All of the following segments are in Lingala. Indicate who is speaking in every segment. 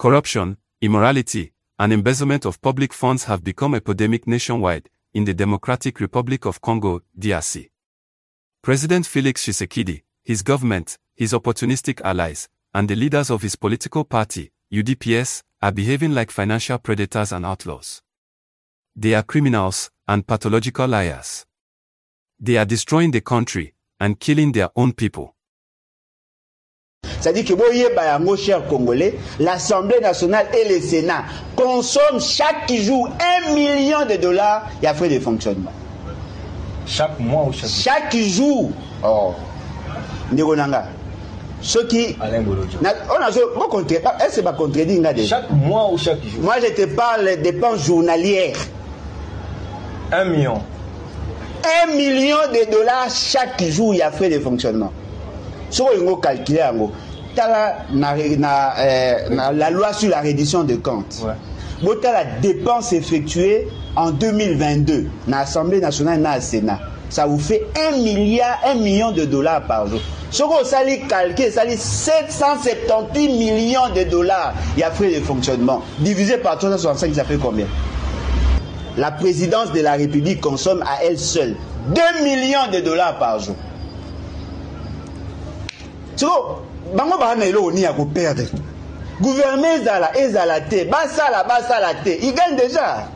Speaker 1: Corruption, immorality, and embezzlement of public funds have become epidemic nationwide, in the Democratic Republic of Congo, DRC. President Felix Tshisekedi, his government, his opportunistic allies, and the leaders of his political party, UDPS, are behaving like financial predators and outlaws. They are criminals and pathological liars. They are destroying the country and killing their own people.
Speaker 2: C'est-à-dire que, mon cher Congolais, l'Assemblée nationale et le Sénat consomment chaque jour $1 million et frais de fonctionnement.
Speaker 3: Chaque mois ou
Speaker 2: chaque jour. Oh. Ndigonanga. Ceux qui. Est-ce que va contredire déjà?
Speaker 3: Chaque mois ou chaque jour?
Speaker 2: Moi, je te parle des dépenses journalières.
Speaker 3: 1 million.
Speaker 2: $1 million chaque jour, il y a frais de fonctionnement. Si vous calculez, la loi sur la reddition de comptes, ouais. La dépense effectuée en 2022 dans l'Assemblée nationale et dans le Sénat, ça vous fait $1 million par jour. Si vous allez calculer, ça dit 778 millions de dollars, il y a frais de fonctionnement. Divisé par 365, ça fait combien? La présidence de la République consomme à elle seule $2 millions par jour. So, bango bana elo ni ya ko perdre. Gouvernement ezalate, basalate, ils gagnent déjà.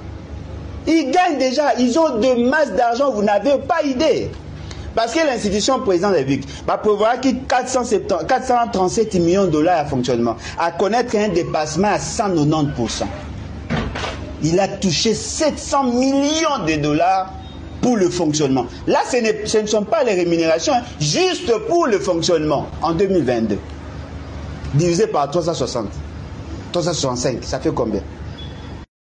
Speaker 2: Ils ont de masse d'argent, vous n'avez pas idée. Parce que l'institution président de la République va prévoir qu'il 437 millions de dollars à fonctionnement, à connaître un dépassement à 190%. Il a touché 700 millions de dollars pour le fonctionnement. Là, ce ne sont pas les rémunérations, hein, juste pour le fonctionnement en 2022. Divisé par 365, ça fait combien?